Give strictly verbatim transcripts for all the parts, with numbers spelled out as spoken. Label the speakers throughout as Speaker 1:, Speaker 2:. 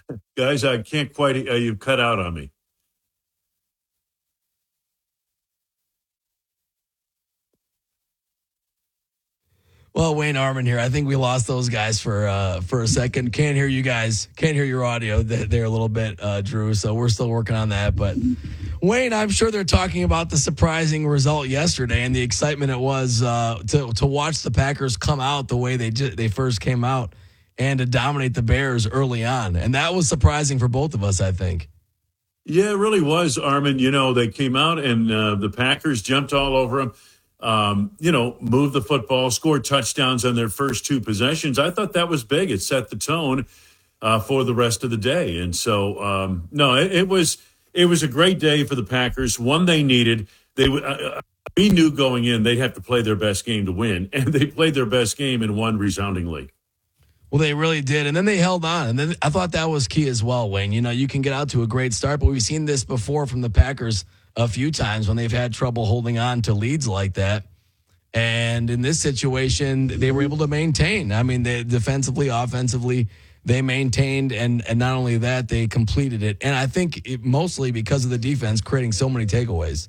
Speaker 1: Guys, I can't quite. Uh, you cut out on me.
Speaker 2: Well, Wayne Arman here. I think we lost those guys for uh, for a second. Can't hear you guys. Can't hear your audio there a little bit, uh, Drew. So we're still working on that. But Wayne, I'm sure they're talking about the surprising result yesterday and the excitement it was uh, to to watch the Packers come out the way they did, they first came out and to dominate the Bears early on, and that was surprising for both of us, I think.
Speaker 1: Yeah, it really was, Armin. You know, they came out and uh, the Packers jumped all over them. Um, you know, moved the football, scored touchdowns on their first two possessions. I thought that was big. It set the tone uh, for the rest of the day. And so, um, no, it, it was it was a great day for the Packers. One they needed. They would. Uh, we knew going in they'd have to play their best game to win, and they played their best game and won resoundingly.
Speaker 2: Well, they really did. And then they held on. And then I thought that was key as well, Wayne. You know, you can get out to a great start, but we've seen this before from the Packers a few times when they've had trouble holding on to leads like that. And in this situation, they were able to maintain. I mean, they defensively, offensively, they maintained. And, and not only that, they completed it. And I think it, mostly because of the defense creating so many takeaways.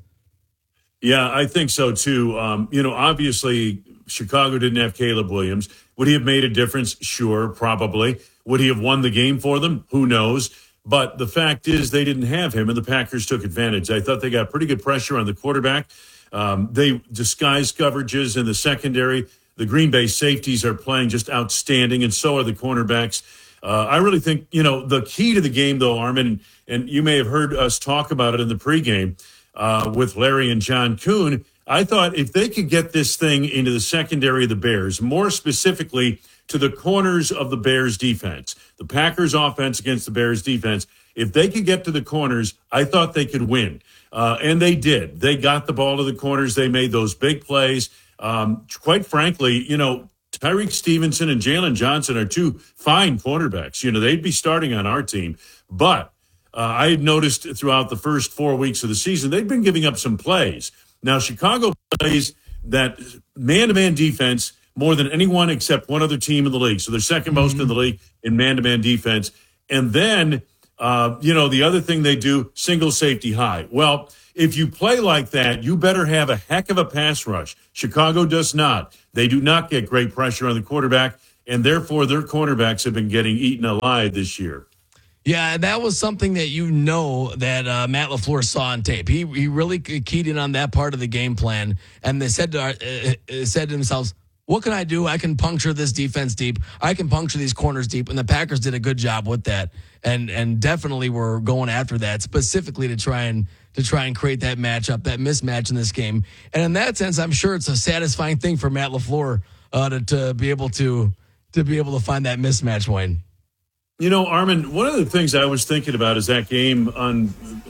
Speaker 1: Yeah, I think so, too. Um, you know, obviously, Chicago didn't have Caleb Williams. Would he have made a difference? Sure, probably. Would he have won the game for them? Who knows? But the fact is they didn't have him, and the Packers took advantage. I thought they got pretty good pressure on the quarterback. Um, they disguised coverages in the secondary. The Green Bay safeties are playing just outstanding, and so are the cornerbacks. Uh, I really think, you know, the key to the game, though, Armin, and you may have heard us talk about it in the pregame uh, with Larry and John Kuhn, I thought if they could get this thing into the secondary of the Bears, more specifically to the corners of the Bears defense, the Packers offense against the Bears defense, if they could get to the corners, I thought they could win. Uh, and they did. They got the ball to the corners. They made those big plays. Um, quite frankly, you know, Tyreek Stevenson and Jalen Johnson are two fine cornerbacks. You know, they'd be starting on our team. But uh, I had noticed throughout the first four weeks of the season, they've been giving up some plays. Now, Chicago plays that man-to-man defense more than anyone except one other team in the league. So they're second most mm-hmm. in the league in man-to-man defense. And then, uh, you know, the other thing they do, single safety high. Well, if you play like that, you better have a heck of a pass rush. Chicago does not. They do not get great pressure on the quarterback, and therefore their cornerbacks have been getting eaten alive this year.
Speaker 2: Yeah, that was something that you know that uh, Matt LaFleur saw on tape. He he really keyed in on that part of the game plan, and they said to our, uh, uh, said to themselves, "What can I do? I can puncture this defense deep. I can puncture these corners deep." And the Packers did a good job with that, and and definitely were going after that specifically to try and to try and create that matchup, that mismatch in this game. And in that sense, I'm sure it's a satisfying thing for Matt LaFleur uh, to to be able to to be able to find that mismatch, Wayne.
Speaker 1: You know, Armin, one of the things I was thinking about is that game un,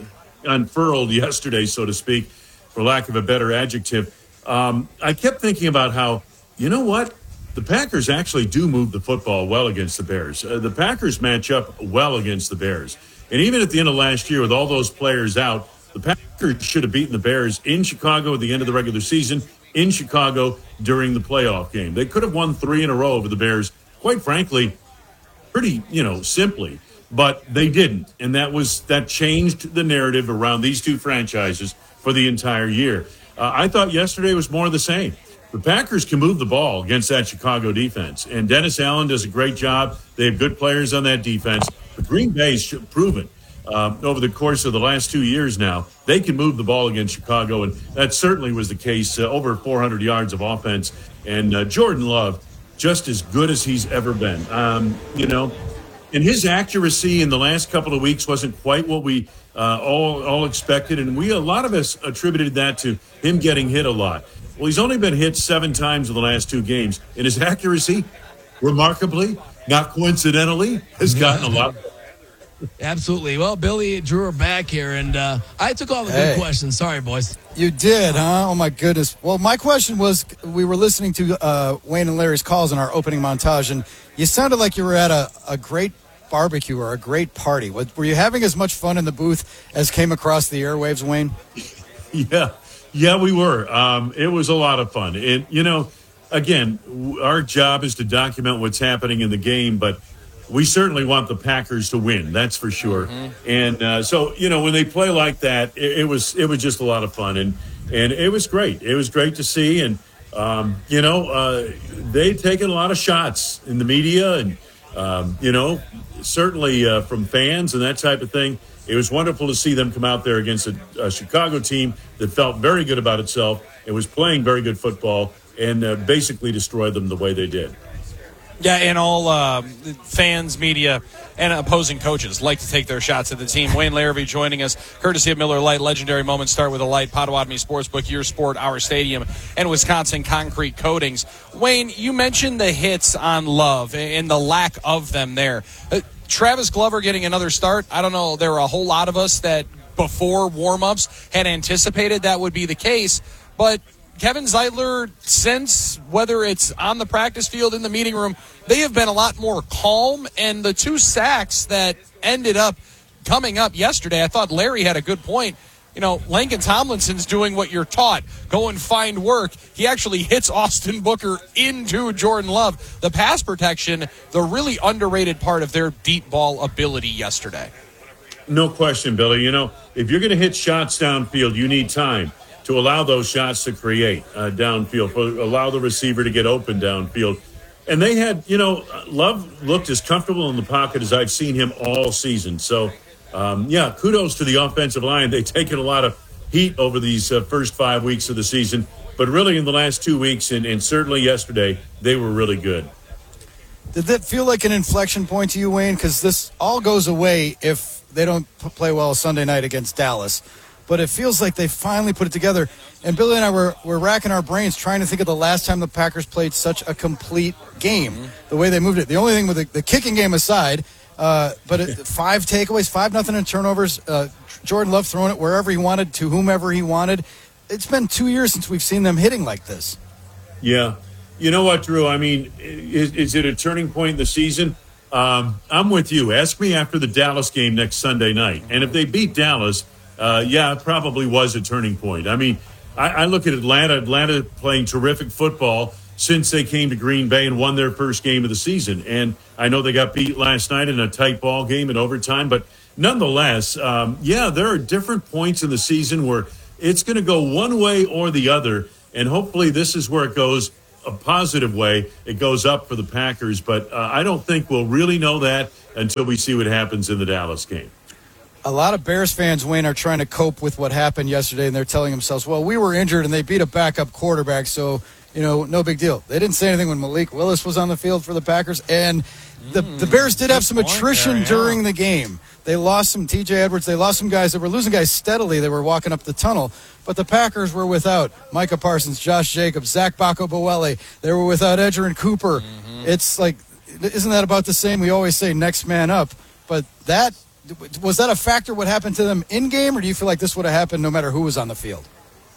Speaker 1: unfurled yesterday, so to speak, for lack of a better adjective. Um, I kept thinking about how, you know what? The Packers actually do move the football well against the Bears. Uh, the Packers match up well against the Bears. And even at the end of last year, with all those players out, the Packers should have beaten the Bears in Chicago at the end of the regular season, in Chicago during the playoff game. They could have won three in a row over the Bears, quite frankly, pretty, you know, simply, but they didn't. And that was, that changed the narrative around these two franchises for the entire year. Uh, I thought yesterday was more of the same. The Packers can move the ball against that Chicago defense, and Dennis Allen does a great job. They have good players on that defense. But Green Bay's proven uh, over the course of the last two years now, they can move the ball against Chicago, and that certainly was the case. Uh, over four hundred yards of offense, and uh, Jordan Love, just as good as he's ever been. Um, you know, and his accuracy in the last couple of weeks wasn't quite what we uh, all all expected, and we a lot of us attributed that to him getting hit a lot. Well, he's only been hit seven times in the last two games, and his accuracy, remarkably, not coincidentally, has gotten a lot better.
Speaker 2: Absolutely. Well, Billy drew her back here, and uh, I took all the hey. good questions. Sorry, boys.
Speaker 3: You did, huh? Oh, my goodness. Well, my question was, we were listening to uh, Wayne and Larry's calls in our opening montage, and you sounded like you were at a, a great barbecue or a great party. Were you having as much fun in the booth as came across the airwaves, Wayne?
Speaker 1: Yeah. Yeah, we were. Um, it was a lot of fun. And, you know, again, our job is to document what's happening in the game, but we certainly want the Packers to win. That's for sure. Mm-hmm. And uh, so, you know, when they play like that, it, it was it was just a lot of fun, and and it was great. It was great to see, and um, you know, uh, they've taken a lot of shots in the media, and um, you know, certainly uh, from fans and that type of thing. It was wonderful to see them come out there against a, a Chicago team that felt very good about itself. It was playing very good football and uh, basically destroyed them the way they did.
Speaker 4: Yeah, and all uh, fans, media, and opposing coaches like to take their shots at the team. Wayne Larrivee joining us, courtesy of Miller Lite. Legendary moments start with a light. Potawatomi Sportsbook, your sport, our stadium, and Wisconsin Concrete Coatings. Wayne, you mentioned the hits on Love and the lack of them there. Uh, Travis Glover getting another start. I don't know. There were a whole lot of us that before warm-ups had anticipated that would be the case, but Kevin Zeitler, since whether it's on the practice field, in the meeting room, they have been a lot more calm. And the two sacks that ended up coming up yesterday, I thought Larry had a good point. You know, Langston Tomlinson's doing what you're taught. Go and find work. He actually hits Austin Booker into Jordan Love. The pass protection, the really underrated part of their deep ball ability yesterday.
Speaker 1: No question, Billy. You know, if you're going to hit shots downfield, you need time to allow those shots to create uh, downfield, for, allow the receiver to get open downfield. And they had, you know, Love looked as comfortable in the pocket as I've seen him all season. So, um, yeah, kudos to the offensive line. They've taken a lot of heat over these uh, first five weeks of the season. But really in the last two weeks, and, and certainly yesterday, they were really good.
Speaker 3: Did that feel like an inflection point to you, Wayne? Because this all goes away if they don't p- play well Sunday night against Dallas. But it feels like they finally put it together. And Billy and I were, were racking our brains trying to think of the last time the Packers played such a complete game, mm-hmm. the way they moved it. The only thing with the, the kicking game aside, uh, but it, five takeaways, five nothing in turnovers, uh, Jordan Love throwing it wherever he wanted to whomever he wanted. It's been two years since we've seen them hitting like this.
Speaker 1: Yeah. You know what, Drew? I mean, is, is it a turning point in the season? Um, I'm with you. Ask me after the Dallas game next Sunday night. And if they beat Dallas, Uh, yeah, it probably was a turning point. I mean, I, I look at Atlanta. Atlanta playing terrific football since they came to Green Bay and won their first game of the season. And I know they got beat last night in a tight ball game in overtime. But nonetheless, um, yeah, there are different points in the season where it's going to go one way or the other. And hopefully this is where it goes a positive way. It goes up for the Packers. But uh, I don't think we'll really know that until we see what happens in the Dallas game.
Speaker 3: A lot of Bears fans, Wayne, are trying to cope with what happened yesterday, and they're telling themselves, well, we were injured, and they beat a backup quarterback, so, you know, no big deal. They didn't say anything when Malik Willis was on the field for the Packers, and the, mm, the Bears did have some attrition there, yeah. during the game. They lost some T J Edwards. They lost some guys. They were losing guys steadily. They were walking up the tunnel, but the Packers were without Micah Parsons, Josh Jacobs, Zach Bacco-Boele. They were without Edgerrin Cooper. Mm-hmm. It's like, isn't that about the same? We always say next man up, but that – was that a factor, what happened to them in-game, or do you feel like this would have happened no matter who was on the field?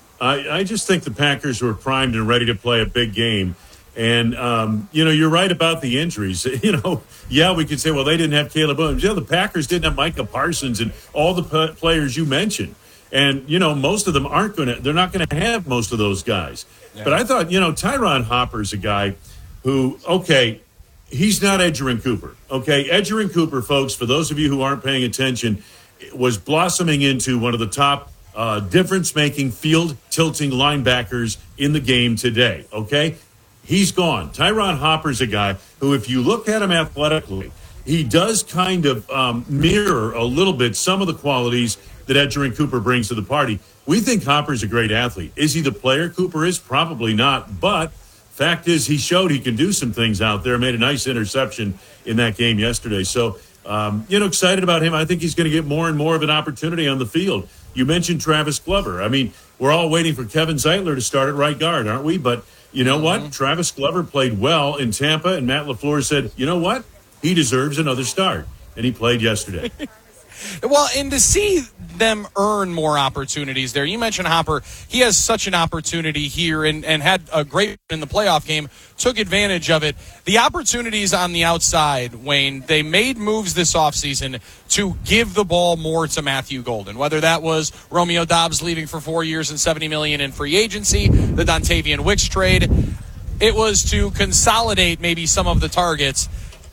Speaker 1: I, I just think the Packers were primed and ready to play a big game. And, um, you know, you're right about the injuries. You know, yeah, we could say, well, they didn't have Caleb Williams. Yeah, the Packers didn't have Micah Parsons and all the p- players you mentioned. And, you know, most of them aren't going to – they're not going to have most of those guys. Yeah. But I thought, you know, Tyron Hopper's a guy who, okay – he's not Edgerrin Cooper, okay? Edgerrin Cooper, folks, for those of you who aren't paying attention, was blossoming into one of the top uh, difference-making, field-tilting linebackers in the game today, okay? He's gone. Tyron Hopper's a guy who, if you look at him athletically, he does kind of um, mirror a little bit some of the qualities that Edgerrin Cooper brings to the party. We think Hopper's a great athlete. Is he the player Cooper is? Probably not, but fact is, he showed he can do some things out there, made a nice interception in that game yesterday. So, um, you know, excited about him. I think he's going to get more and more of an opportunity on the field. You mentioned Travis Glover. I mean, we're all waiting for Kevin Zeitler to start at right guard, aren't we? But you know mm-hmm. what? Travis Glover played well in Tampa, and Matt LaFleur said, you know what? He deserves another start. And he played yesterday.
Speaker 4: Well, and to see them earn more opportunities there. You mentioned Hopper. He has such an opportunity here and, and had a great in the playoff game, took advantage of it. The opportunities on the outside, Wayne, they made moves this offseason to give the ball more to Matthew Golden, whether that was Romeo Doubs leaving for four years and seventy million dollars in free agency, the Dontavian Wicks trade. It was to consolidate maybe some of the targets.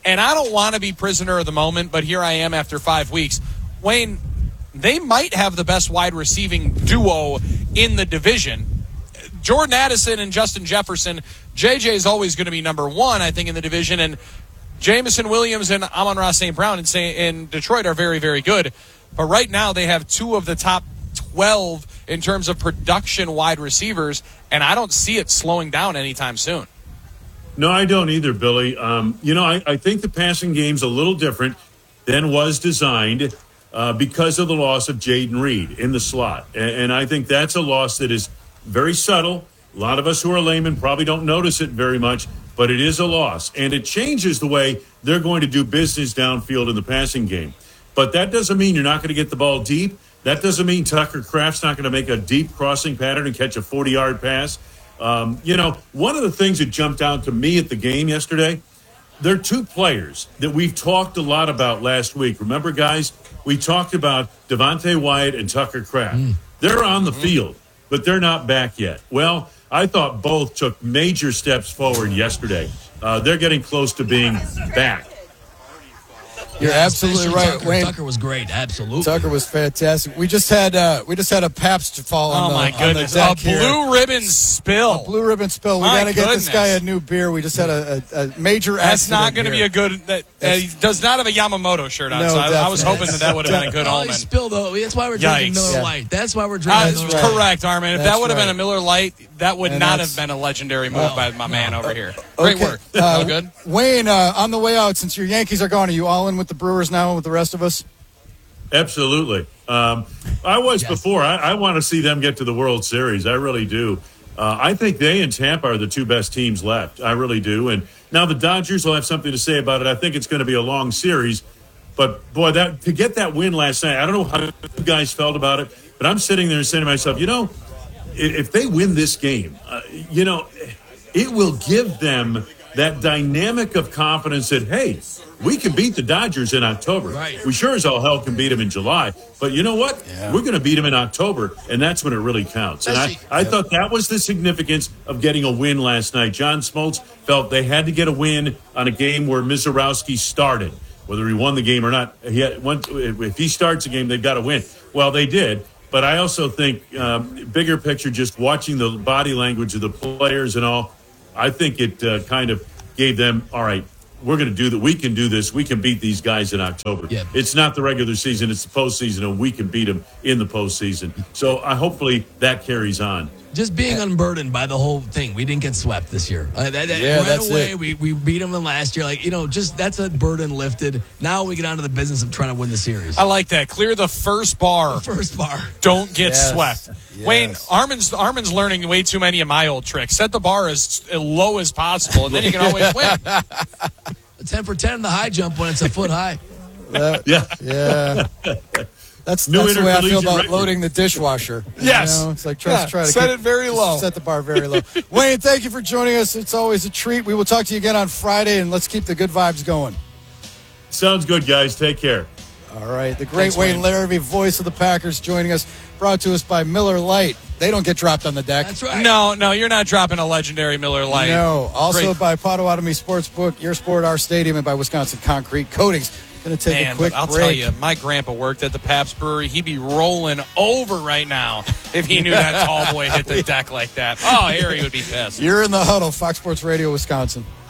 Speaker 4: And I don't want to be prisoner of the moment, but here I am after five weeks. Wayne, they might have the best wide receiving duo in the division. Jordan Addison and Justin Jefferson. J J is always going to be number one, I think, in the division. And Jameson Williams and Amon-Ra Saint Brown in, in Detroit are very, very good. But right now they have two of the top twelve in terms of production wide receivers, and I don't see it slowing down anytime soon.
Speaker 1: No, I don't either, Billy. Um, you know, I, I think the passing game's a little different than was designed uh, because of the loss of Jaden Reed in the slot. And, and I think that's a loss that is very subtle. A lot of us who are laymen probably don't notice it very much, but it is a loss. And it changes the way they're going to do business downfield in the passing game. But that doesn't mean you're not going to get the ball deep. That doesn't mean Tucker Kraft's not going to make a deep crossing pattern and catch a forty-yard pass. Um, you know, one of the things that jumped out to me at the game yesterday, there are two players that we've talked a lot about last week. Remember, guys, we talked about Devontae Wyatt and Tucker Kraft. Mm. They're on the mm-hmm. field, but they're not back yet. Well, I thought both took major steps forward yesterday. Uh, they're getting close to being back.
Speaker 3: You're yeah, absolutely right,
Speaker 2: Tucker,
Speaker 3: Wayne.
Speaker 2: Tucker was great, absolutely.
Speaker 3: Tucker was fantastic. We just had uh, we just had a Pabst fall on
Speaker 4: oh
Speaker 3: the,
Speaker 4: my goodness.
Speaker 3: on the deck
Speaker 4: a blue
Speaker 3: here.
Speaker 4: ribbon spill.
Speaker 3: A blue ribbon spill. We got to get this guy a new beer. We just had a, a, a major
Speaker 4: That's
Speaker 3: accident.
Speaker 4: not going to be a good. That, uh, he does not have a Yamamoto shirt on,
Speaker 3: no,
Speaker 4: so I, I was hoping that that would have been a good
Speaker 2: oh,
Speaker 4: omen.
Speaker 2: He spilled, though. That's why we're drinking
Speaker 4: Yikes.
Speaker 2: Miller
Speaker 3: Yeah.
Speaker 2: Lite. That's why we're drinking
Speaker 4: Uh,
Speaker 2: Miller
Speaker 3: right.
Speaker 2: Lite.
Speaker 4: Correct, Armin. If
Speaker 3: That's
Speaker 4: that would have
Speaker 3: right.
Speaker 4: been a Miller Lite, that would
Speaker 3: And
Speaker 4: not
Speaker 3: that's-
Speaker 4: have been a legendary move
Speaker 2: No,
Speaker 4: by my man
Speaker 2: no.
Speaker 4: over here. Great
Speaker 3: Okay.
Speaker 4: work.
Speaker 3: Uh,
Speaker 4: All good?
Speaker 3: Wayne, uh, on the way out, since your Yankees are gone, are you all in with the Brewers now with the rest of us?
Speaker 1: Absolutely. Um, I was
Speaker 2: Yes.
Speaker 1: before. I, I want to see them get to the World Series. I really do. Uh, I think they and Tampa are the two best teams left. I really do. And now the Dodgers will have something to say about it. I think it's going to be a long series. But, boy, that to get that win last night, I don't know how you guys felt about it, but I'm sitting there saying to myself, you know, if, if they win this game, uh, you know, it will give them that dynamic of confidence that, hey, we can beat the Dodgers in October.
Speaker 2: Right.
Speaker 1: We sure as all hell can beat them in July. But you know what?
Speaker 3: Yeah.
Speaker 1: We're going to beat them in October, and that's when it really counts. And I, I thought that was the significance of getting a win last night. John Smoltz felt they had to get a win on a game where Mizorowski started. Whether he won the game or not, he had, one, if he starts a game, they've got to win. Well, they did. But I also think, um, bigger picture, just watching the body language of the players and all, I think it uh, kind of gave them, all right, we're going to do that. We can do this. We can beat these guys in October.
Speaker 2: Yeah.
Speaker 1: It's not the regular season. It's the postseason, and we can beat them in the postseason. So I hopefully that carries on.
Speaker 2: Just being unburdened by the whole thing. We didn't get swept this year. Uh, that, that,
Speaker 3: Yeah,
Speaker 2: right
Speaker 3: that's
Speaker 2: away,
Speaker 3: it.
Speaker 2: we, we beat them last year. Like, you know, just that's a burden lifted. Now we get on to the business of trying to win the series.
Speaker 4: I like that. Clear the first bar.
Speaker 2: First bar.
Speaker 4: Don't get
Speaker 3: Yes.
Speaker 4: swept.
Speaker 3: Yes.
Speaker 4: Wayne, Armin's, Armin's learning way too many of my old tricks. Set the bar as low as possible, and then you can always win.
Speaker 2: ten for ten in the high jump when it's a foot high.
Speaker 3: That-
Speaker 1: Yeah.
Speaker 3: yeah. That's,
Speaker 1: New
Speaker 3: that's the way I feel
Speaker 1: intercollegiate
Speaker 3: about
Speaker 1: record.
Speaker 3: loading the dishwasher.
Speaker 4: Yes.
Speaker 3: You know, it's like try,
Speaker 4: Yeah,
Speaker 3: try to
Speaker 4: set
Speaker 3: keep-
Speaker 4: it very low.
Speaker 3: Set the bar very low. Wayne, thank you for joining us. It's always a treat. We will talk to you again on Friday, and let's keep the good vibes going.
Speaker 1: Sounds good, guys. Take care.
Speaker 3: All right. The great
Speaker 4: Thanks,
Speaker 3: Wayne
Speaker 4: Wayne.
Speaker 3: Larrabee, voice of the Packers, joining us. Brought to us by Miller Lite. They don't get dropped on the deck.
Speaker 2: That's right.
Speaker 4: No, no, you're not dropping a legendary Miller Lite.
Speaker 3: No. Also
Speaker 4: Great.
Speaker 3: by Potawatomi Sportsbook, Your Sport, Our Stadium, and by Wisconsin Concrete Coatings. Going to take
Speaker 4: Man,
Speaker 3: a quick
Speaker 4: but I'll
Speaker 3: break.
Speaker 4: tell you, my grandpa worked at the Pabst Brewery. He'd be rolling over right now if he knew that tall boy hit the deck like that. Oh, Harry would be pissed.
Speaker 3: You're in the huddle, Fox Sports Radio, Wisconsin.